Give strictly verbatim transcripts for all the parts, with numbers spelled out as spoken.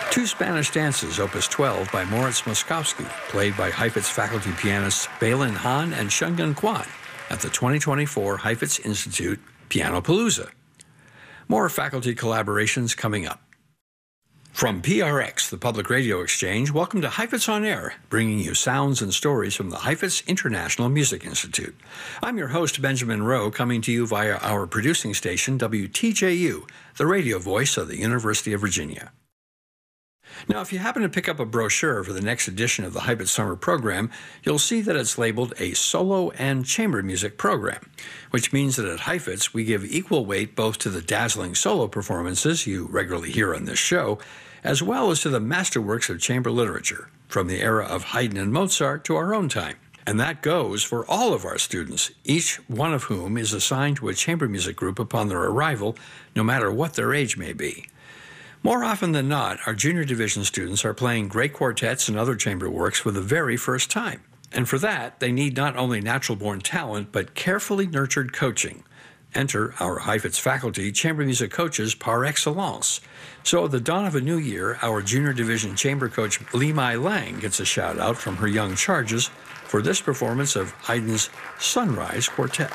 Two Spanish Dances, Opus twelve by Moritz Moskowski, played by Heifetz faculty pianists Bailin Han and Shungun Kwan at the twenty twenty-four Heifetz Institute Pianopalooza. More faculty collaborations coming up. From P R X, the Public Radio Exchange, welcome to Heifetz on Air, bringing you sounds and stories from the Heifetz International Music Institute. I'm your host, Benjamin Rowe, coming to you via our producing station, W T J U, the radio voice of the University of Virginia. Now, if you happen to pick up a brochure for the next edition of the Heifetz Summer Program, you'll see that it's labeled a solo and chamber music program, which means that at Heifetz we give equal weight both to the dazzling solo performances you regularly hear on this show, as well as to the masterworks of chamber literature, from the era of Haydn and Mozart to our own time. And that goes for all of our students, each one of whom is assigned to a chamber music group upon their arrival, no matter what their age may be. More often than not, our junior division students are playing great quartets and other chamber works for the very first time. And for that, they need not only natural-born talent, but carefully nurtured coaching. Enter our Heifetz faculty chamber music coaches par excellence. So at the dawn of a new year, our junior division chamber coach Li Mai Lang gets a shout-out from her young charges for this performance of Haydn's Sunrise Quartet.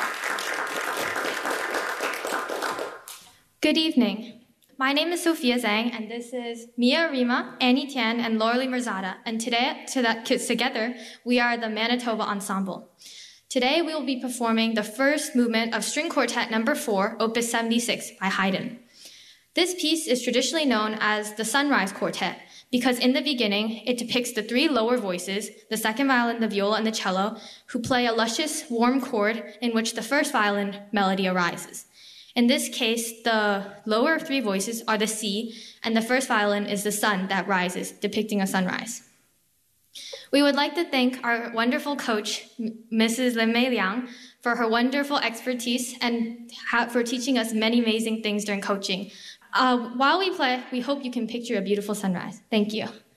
Good evening. My name is Sophia Zhang, and this is Mia Rima, Annie Tian, and Laurelie Merzada. And today, to that, together, we are the Manitoba Ensemble. Today, we will be performing the first movement of String Quartet Number four, Opus seventy-six by Haydn. This piece is traditionally known as the Sunrise Quartet because in the beginning, it depicts the three lower voices, the second violin, the viola, and the cello, who play a luscious, warm chord in which the first violin melody arises. In this case, the lower three voices are the C, and the first violin is the sun that rises, depicting a sunrise. We would like to thank our wonderful coach, Missus Lin Mei Liang, for her wonderful expertise and for teaching us many amazing things during coaching. Uh, while we play, we hope you can picture a beautiful sunrise. Thank you.